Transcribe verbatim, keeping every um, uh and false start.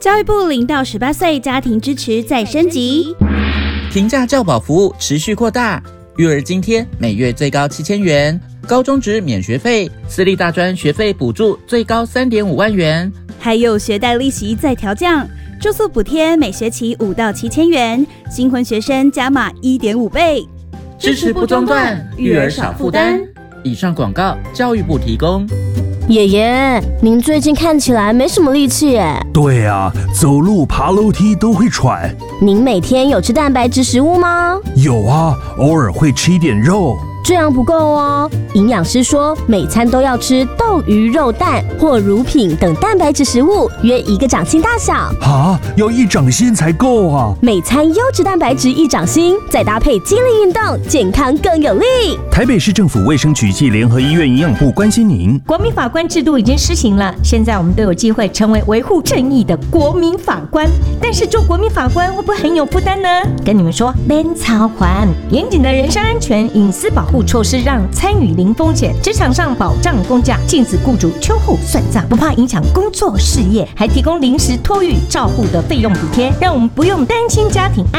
教育部零到十八岁家庭支持再升级， 平价教保服务持续扩大，育儿津贴每月最高七千元，高中职免学费，私立大专学费补助最高三点五万元， 还有学贷利息再调降，住宿补贴每学期五到七千元，新婚学生加码一点五倍， 支持不中断，育儿少负担。以上广告，教育部提供。 爷爷，您最近看起来没什么力气耶。 对啊，走路爬楼梯都会喘。 您每天有吃蛋白质食物吗？ 有啊，偶尔会吃一点肉。 这样不够哦，营养师说每餐都要吃豆鱼肉蛋或乳品等蛋白质食物，约一个掌心大小。 啊，要一掌心才够啊！ 每餐优质蛋白质一掌心，再搭配肌力运动，健康更有力。 台北市政府卫生局暨联合医院营养部关心您。 国民法官制度已经施行了，现在我们都有机会成为维护正义的国民法官。但是做国民法官会不会很有负担呢？跟你们说，免操烦，严谨的人身安全、隐私保护措施让参与零风险，职场上保障工价，禁止雇主秋后算账，不怕影响工作事业，还提供临时托育照护的费用补贴，让我们不用担心家庭安